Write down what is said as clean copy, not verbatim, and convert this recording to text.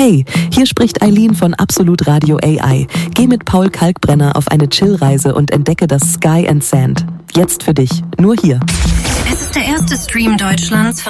Hey, hier spricht Eileen von Absolut Radio AI. Geh mit Paul Kalkbrenner auf eine Chillreise und entdecke das Sky and Sand. Jetzt für dich, nur hier. Es ist der erste Stream Deutschlands von